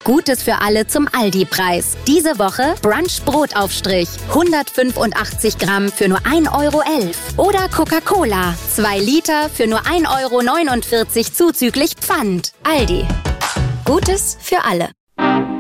Gutes für alle zum Aldi-Preis. Diese Woche Brunch-Brotaufstrich. 185 Gramm für nur 1,11 € Oder Coca-Cola. 2 Liter für nur 1,49 € zuzüglich Pfand. Aldi. Gutes für alle.